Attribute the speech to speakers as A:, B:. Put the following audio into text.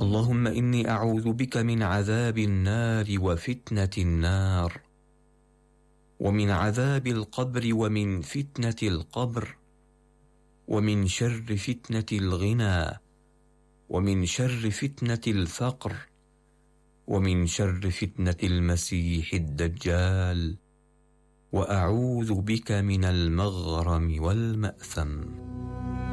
A: اللهم إني أعوذ بك من عذاب النار وفتنة النار، ومن عذاب القبر، ومن فتنة القبر، ومن شر فتنة الغنى، ومن شر فتنة الفقر، ومن شر فتنة المسيح الدجال، وأعوذ بك من المغرم والمأثم.